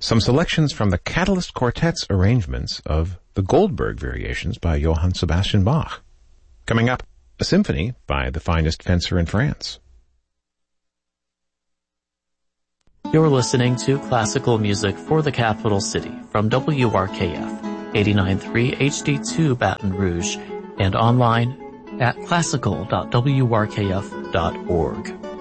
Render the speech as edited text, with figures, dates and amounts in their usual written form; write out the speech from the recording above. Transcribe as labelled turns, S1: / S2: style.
S1: some selections from the Catalyst Quartet's arrangements of the Goldberg Variations by Johann Sebastian Bach. Coming up, a symphony by the finest fencer in France.
S2: You're listening to classical music for the capital city from WRKF 89.3 HD2 Baton Rouge and online at classical.wrkf.org.